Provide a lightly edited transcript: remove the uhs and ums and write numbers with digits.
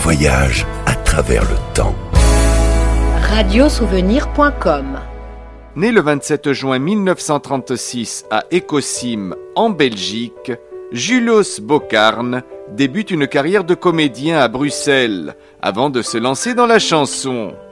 voyage à travers le temps. Radiosouvenir.com. Né le 27 juin 1936 à Écossim, en Belgique, Julos Bocarn débute une carrière de comédien à Bruxelles avant de se lancer dans la chanson.